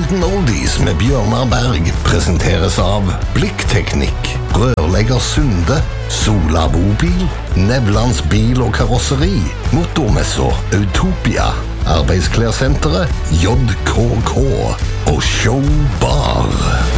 Olden Oldies med Bjørnar Berg presenteres av Blikkteknikk, Rørlegger Sunde, Sola Bobil, Nevlands bil- og karosseri, Motormessa, Utopia, Arbeidsklærsenteret, JKK og Showbar.